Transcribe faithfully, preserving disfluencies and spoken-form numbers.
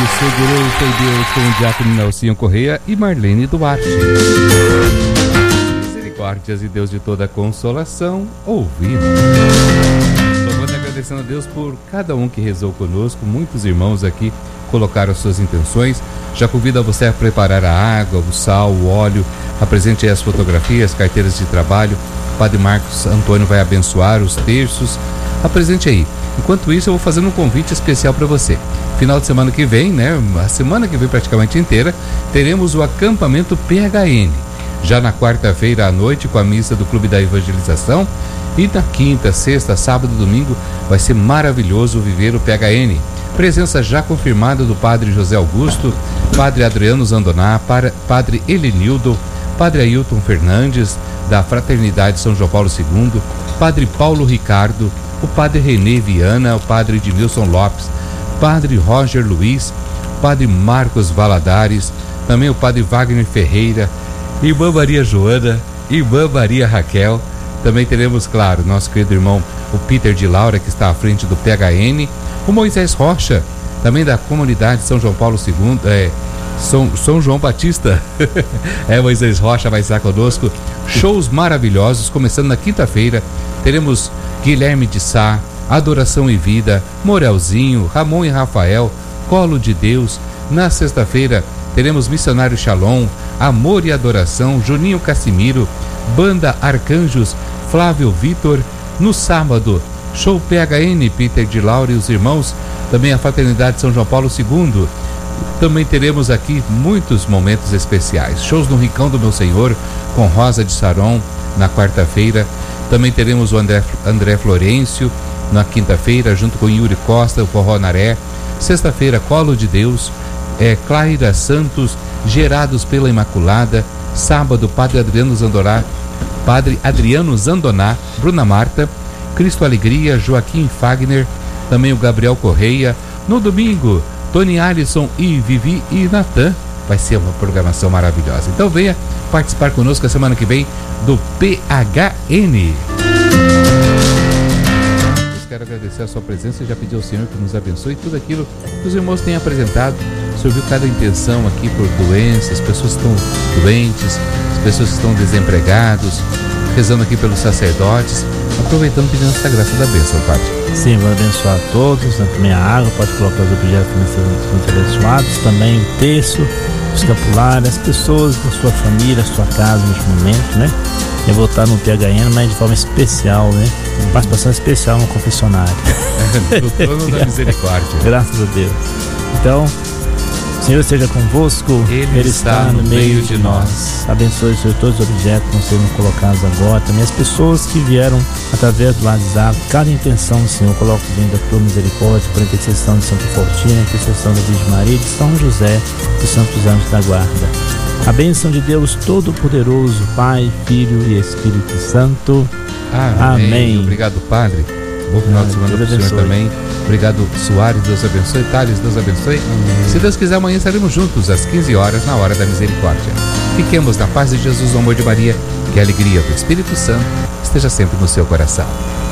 segurou foi Deus com o diácono Nelsinho Correia e Marlene Duarte. Misericórdias e Deus de toda consolação, ouvindo. Louvando e agradecendo a Deus por cada um que rezou conosco. Muitos irmãos aqui colocaram suas intenções. Já convido a você a preparar a água, o sal, o óleo. Apresente aí as fotografias, carteiras de trabalho. O Padre Marcos Antônio vai abençoar os terços. Apresente aí. Enquanto isso, eu vou fazendo um convite especial para você. Final de semana que vem, né? A semana que vem praticamente inteira, teremos o acampamento P H N. Já na quarta-feira à noite, com a missa do Clube da Evangelização. E na quinta, sexta, sábado e domingo, vai ser maravilhoso viver o P H N. Presença já confirmada do Padre José Augusto, Padre Adriano Zandoná, Padre Elenildo, Padre Ailton Fernandes, da Fraternidade São João Paulo segundo, Padre Paulo Ricardo, o Padre Renê Viana, o Padre Edmilson Lopes, Padre Roger Luiz, Padre Marcos Valadares, também o Padre Wagner Ferreira, Irmã Maria Joana, Irmã Maria Raquel. Também teremos, claro, nosso querido irmão, o Peter de Laura, que está à frente do P H N, o Moisés Rocha, também da comunidade São João Paulo segundo, é, São, São João Batista, é, Moisés Rocha vai estar conosco. Shows maravilhosos, começando na quinta-feira, teremos Guilherme de Sá, Adoração e Vida, Morelzinho, Ramon e Rafael, Colo de Deus. Na sexta-feira teremos Missionário Shalom, Amor e Adoração, Juninho Cassimiro, Banda Arcanjos, Flávio Vitor. No sábado, show P H N, Peter de Laura e os irmãos, também a Fraternidade São João Paulo segundo. Também teremos aqui muitos momentos especiais. Shows no Rincão do Meu Senhor, com Rosa de Saron, na quarta-feira. Também teremos o André, André Florencio, na quinta-feira, junto com Yuri Costa, o Forró Naré. Sexta-feira, Colo de Deus, é, Claira Santos, Gerados pela Imaculada. Sábado, Padre Adriano Zandoná, Padre Adriano Zandoná, Bruna Marta, Cristo Alegria, Joaquim Fagner, também o Gabriel Correia. No domingo, Tony Alisson e Vivi e Natan. Vai ser uma programação maravilhosa. Então venha participar conosco a semana que vem do P H N. Eu quero agradecer a sua presença e já pedir ao Senhor que nos abençoe tudo aquilo que os irmãos têm apresentado. O Senhor viu cada intenção aqui por doenças, pessoas que estão doentes, as pessoas que estão desempregados, rezando aqui pelos sacerdotes, aproveitando pedindo essa graça da bênção, Padre. Sim, vou abençoar a todos, né? Também a água, pode colocar os objetos que serão abençoados, também o terço, o escapulário, as pessoas da sua família, a sua casa neste momento, né? Eu vou estar no P H N, mas de forma especial, né? Uma participação especial no confessionário. No trono da misericórdia. Graças a Deus. Então, o Senhor esteja convosco, Ele, Ele está, está no meio de nós. Abençoe, Senhor, todos os objetos que não serão colocados agora, também as pessoas que vieram através do WhatsApp. Cada intenção, Senhor, coloca dentro da tua misericórdia, por intercessão de Santa Fortina, intercessão da Virgem Maria, de São José, dos Santos Anjos da Guarda. A bênção de Deus Todo-Poderoso, Pai, Filho e Espírito Santo. Amém. Amém. Obrigado, Padre. Bom final de semana para o Senhor também. Obrigado, Soares, Deus abençoe. Thales, Deus abençoe. Amém. Se Deus quiser, amanhã estaremos juntos às quinze horas, na hora da misericórdia. Fiquemos na paz de Jesus, no amor de Maria, que a alegria do Espírito Santo esteja sempre no seu coração.